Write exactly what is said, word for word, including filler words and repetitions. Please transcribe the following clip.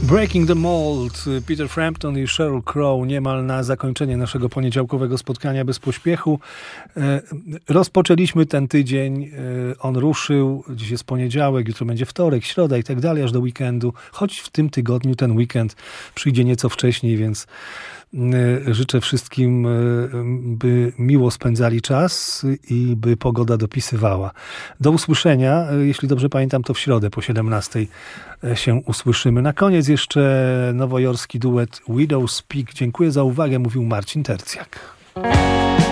Breaking the Mold, Peter Frampton i Sheryl Crow niemal na zakończenie naszego poniedziałkowego spotkania bez pośpiechu. Rozpoczęliśmy ten tydzień, on ruszył, dziś jest poniedziałek, jutro będzie wtorek, środa i tak dalej, aż do weekendu, choć w tym tygodniu ten weekend przyjdzie nieco wcześniej, więc życzę wszystkim, by miło spędzali czas i by pogoda dopisywała. Do usłyszenia, jeśli dobrze pamiętam, to w środę po siedemnastej się usłyszymy. Na koniec jeszcze nowojorski duet Widow Speak. Dziękuję za uwagę, mówił Marcin Tercjak.